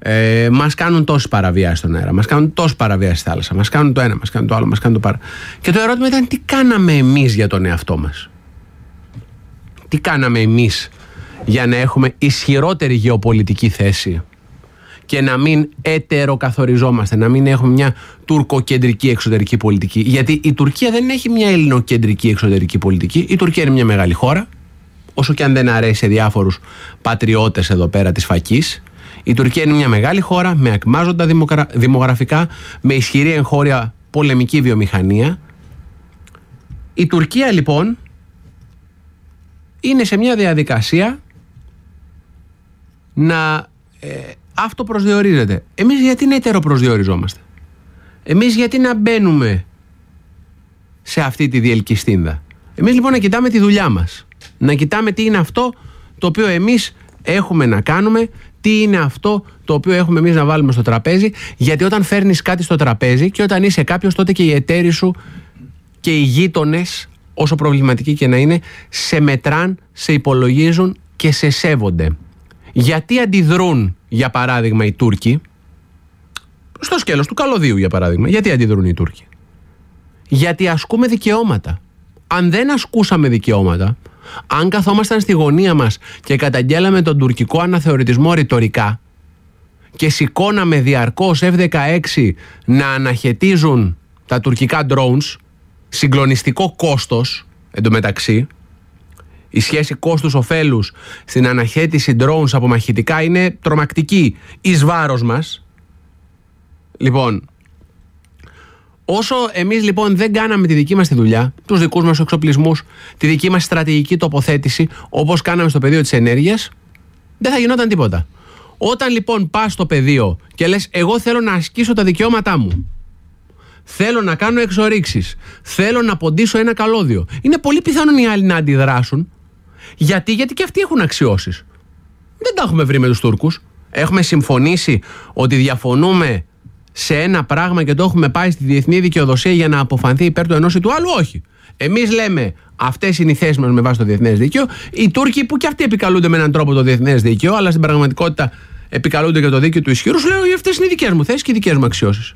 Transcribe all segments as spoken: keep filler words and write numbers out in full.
Ε, μας κάνουν τόσες παραβιάσεις στον αέρα, μας κάνουν τόσες παραβιάσεις στη θάλασσα, μας κάνουν το ένα, μας κάνουν το άλλο, μας κάνουν το παρά. Και το ερώτημα ήταν τι κάναμε εμείς για τον εαυτό μας. Τι κάναμε εμείς για να έχουμε ισχυρότερη γεωπολιτική θέση και να μην ετεροκαθοριζόμαστε, να μην έχουμε μια τουρκοκεντρική εξωτερική πολιτική. Γιατί η Τουρκία δεν έχει μια ελληνοκεντρική εξωτερική πολιτική. Η Τουρκία είναι μια μεγάλη χώρα, όσο και αν δεν αρέσει σε διάφορους πατριώτες εδώ πέρα της φακής. Η Τουρκία είναι μια μεγάλη χώρα με ακμάζοντα δημογραφικά, με ισχυρή εγχώρια πολεμική βιομηχανία. Η Τουρκία λοιπόν είναι σε μια διαδικασία να ε, αυτοπροσδιορίζεται. Εμείς γιατί να ετεροπροσδιοριζόμαστε? Εμείς γιατί να μπαίνουμε σε αυτή τη διελκυστίνδα? Εμείς λοιπόν να κοιτάμε τη δουλειά μας, να κοιτάμε τι είναι αυτό το οποίο εμείς έχουμε να κάνουμε, τι είναι αυτό το οποίο έχουμε εμείς να βάλουμε στο τραπέζι. Γιατί όταν φέρνεις κάτι στο τραπέζι και όταν είσαι κάποιος, τότε και οι εταίροι σου και οι γείτονες, όσο προβληματικοί και να είναι, σε μετράν, σε υπολογίζουν και σε σέβονται. Γιατί αντιδρούν, για παράδειγμα, οι Τούρκοι στο σκέλος του καλωδίου, για παράδειγμα? Γιατί αντιδρούν οι Τούρκοι? Γιατί ασκούμε δικαιώματα. Αν δεν ασκούσαμε δικαιώματα, αν καθόμασταν στη γωνία μας και καταγγέλαμε τον τουρκικό αναθεωρητισμό ρητορικά και σηκώναμε διαρκώς εφ δεκαέξι να αναχαιτίζουν τα τουρκικά drones, συγκλονιστικό κόστος εντωμεταξύ, η σχέση κόστους-οφέλους στην αναχαίτηση drones από μαχητικά είναι τρομακτική εις βάρος μας. Λοιπόν, όσο εμείς λοιπόν δεν κάναμε τη δική μας τη δουλειά, τους δικούς μας εξοπλισμούς, τη δική μας στρατηγική τοποθέτηση, όπως κάναμε στο πεδίο της ενέργειας, δεν θα γινόταν τίποτα. Όταν λοιπόν πας στο πεδίο και λες εγώ θέλω να ασκήσω τα δικαιώματά μου, θέλω να κάνω εξορίξεις, θέλω να ποντίσω ένα καλώδιο, είναι πολύ πιθανόν οι άλλοι να αντιδράσουν. Γιατί, γιατί και αυτοί έχουν αξιώσεις. Δεν τα έχουμε βρει με τους Τούρκους. Έχουμε συμφωνήσει ότι διαφωνούμε σε ένα πράγμα και το έχουμε πάει στη διεθνή δικαιοδοσία για να αποφανθεί υπέρ του ενός ή του άλλου? Όχι. Εμείς λέμε αυτές είναι οι θέσεις μας με βάση το διεθνές δίκαιο. Οι Τούρκοι, που και αυτοί επικαλούνται με έναν τρόπο το διεθνές δίκαιο, αλλά στην πραγματικότητα επικαλούνται για το δίκαιο του ισχυρού, σου λέω αυτές είναι οι δικές μου θέσεις και οι δικές μου αξιώσεις.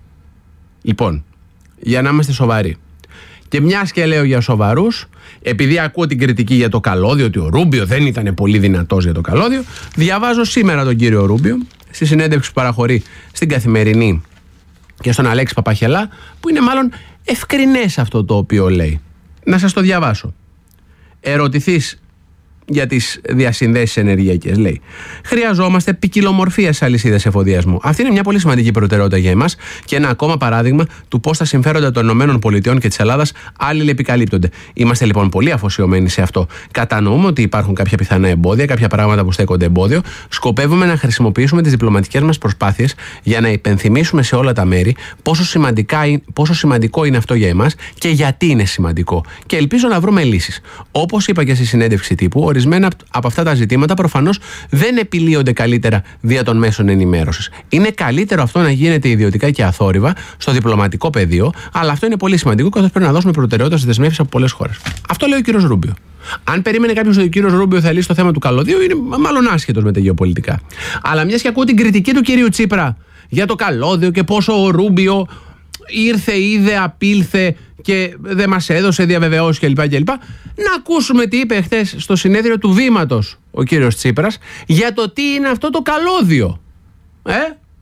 Λοιπόν, για να είμαστε σοβαροί. Και μιας και λέω για σοβαρούς, επειδή ακούω την κριτική για το καλώδιο, ότι ο Ρούμπιο δεν ήταν πολύ δυνατός για το καλώδιο, διαβάζω σήμερα τον κύριο Ρούμπιο στη συνέντευξη που παραχωρεί στην Καθημερινή και στον Αλέξη Παπαχελά, που είναι μάλλον ευκρινές αυτό το οποίο λέει. Να σας το διαβάσω. Ερωτηθείς για τις διασυνδέσεις ενεργειακές, λέει: χρειαζόμαστε ποικιλομορφία στις αλυσίδες εφοδιασμού. Αυτή είναι μια πολύ σημαντική προτεραιότητα για εμάς και ένα ακόμα παράδειγμα του πώς τα συμφέροντα των ΗΠΑ και της Ελλάδας αλληλεπικαλύπτονται. Είμαστε λοιπόν πολύ αφοσιωμένοι σε αυτό. Κατανοούμε ότι υπάρχουν κάποια πιθανά εμπόδια, κάποια πράγματα που στέκονται εμπόδιο. Σκοπεύουμε να χρησιμοποιήσουμε τις διπλωματικές μας προσπάθειες για να υπενθυμίσουμε σε όλα τα μέρη πόσο, σημαντικά, πόσο σημαντικό είναι αυτό για εμάς και γιατί είναι σημαντικό. Και ελπίζω να βρούμε λύσεις. Όπως είπα και στη συνέντευξη τύπου, ορισμένα από αυτά τα ζητήματα προφανώς δεν επιλύονται καλύτερα δια των μέσων ενημέρωσης. Είναι καλύτερο αυτό να γίνεται ιδιωτικά και αθόρυβα στο διπλωματικό πεδίο, αλλά αυτό είναι πολύ σημαντικό καθώς πρέπει να δώσουμε προτεραιότητα στις δεσμεύσεις από πολλές χώρες. Αυτό λέει ο κύριος Ρούμπιο. Αν περίμενε κάποιος ότι ο κύριος Ρούμπιο θα λύσει το θέμα του καλωδίου, είναι μάλλον άσχετος με τα γεωπολιτικά. Αλλά μιας και ακούω την κριτική του κυρίου Τσίπρα για το καλώδιο και πόσο ο Ρούμπιο ήρθε, είδε, απήλθε και δεν μας έδωσε διαβεβαιώσεις κλπ. κλπ. Να ακούσουμε τι είπε χθες στο συνέδριο του Βήματος ο κύριος Τσίπρας για το τι είναι αυτό το καλώδιο. Ε?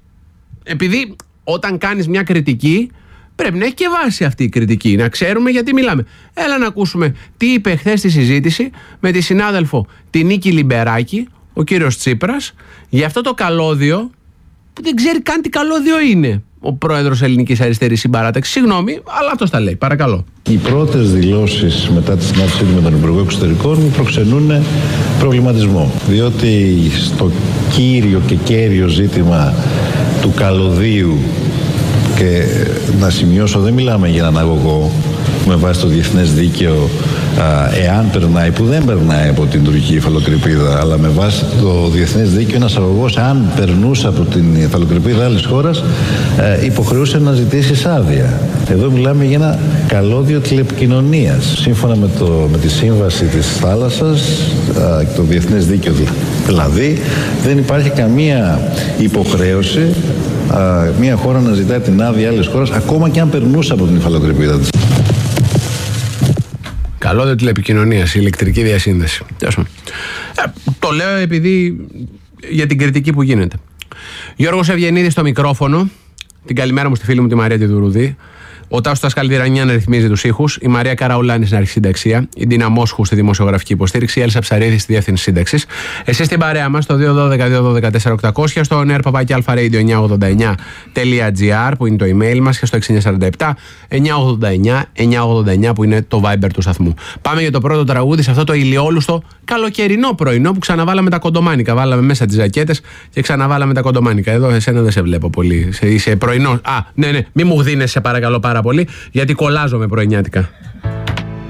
Επειδή όταν κάνεις μια κριτική πρέπει να έχει και βάση αυτή η κριτική, να ξέρουμε γιατί μιλάμε. Έλα να ακούσουμε τι είπε χθες στη συζήτηση με τη συνάδελφο τη Νίκη Λιμπεράκη, ο κύριος Τσίπρας, για αυτό το καλώδιο που δεν ξέρει καν τι καλώδιο είναι ο πρόεδρος Ελληνικής Αριστερής Συμπαράταξης. Συγγνώμη, αλλά αυτός τα λέει. Παρακαλώ. Οι πρώτες δηλώσεις μετά τη συνάντησή του με τον Υπουργό Εξωτερικών μου προξενούν προβληματισμό. Διότι στο κύριο και κέριο ζήτημα του καλωδίου, και να σημειώσω δεν μιλάμε για έναν αγωγό, με βάση το διεθνές δίκαιο, εάν περνάει, που δεν περνάει από την τουρκική υφαλοκρηπίδα, αλλά με βάση το διεθνές δίκαιο ένας αγωγός, αν περνούσε από την υφαλοκρηπίδα άλλης χώρας, υποχρεούσε να ζητήσει άδεια. Εδώ μιλάμε για ένα καλώδιο τηλεπικοινωνίας. Σύμφωνα με, το, με τη σύμβαση της θάλασσας και το διεθνές δίκαιο δηλαδή, δεν υπάρχει καμία υποχρέωση α, μια χώρα να ζητάει την άδεια άλλης χώρας, ακόμα και αν περνούσε από την υφαλοκρηπίδα της. Καλώδιο τηλεπικοινωνίας, ηλεκτρική διασύνδεση. Ε, το λέω επειδή για την κριτική που γίνεται. Γιώργος Ευγενίδης στο μικρόφωνο. Την καλημέρα μου στη φίλη μου τη Μαρία τη Δουρουδή. Ο Τάσος Καλβιρανιάν ρυθμίζει τους ήχους. Η Μαρία Καραουλάνη στην αρχή συνταξία. Η Ντίνα Μόσχου στη δημοσιογραφική υποστήριξη. Η Έλσα Ψαρίδη στη διεύθυνση σύνταξης. Εσείς στην παρέα μας στο δύο ένα δύο δύο ένα τέσσερα οκτακόσια, στο νέο παπάκι αλφαρέιντιο εννιακόσια ογδόντα εννιά τελεία τζι άρ που είναι το email μας, και στο έξι εννιά τέσσερα επτά εννιακόσια ογδόντα εννιά εννιακόσια ογδόντα εννιά που είναι το Viber του σταθμού. Πάμε για το πρώτο τραγούδι σε αυτό το ηλιόλουστο καλοκαιρινό πρωινό που ξαναβάλαμε τα κοντομάνικα. Βάλαμε μέσα τις ζακέτες και ξαναβάλαμε τα κοντομάνικα. Εδώ εσένα δεν σε βλέπω πολύ. Είσαι πρωινό. Α, ναι, ναι, μη μου δίνεσαι παρακαλώ πάρα πολύ, γιατί κολλάζομαι πρωινιάτικα.